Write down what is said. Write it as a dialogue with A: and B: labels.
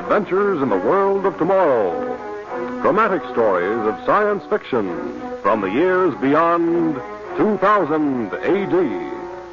A: adventures in the world of tomorrow. Dramatic stories of science fiction from the years beyond 2000 AD.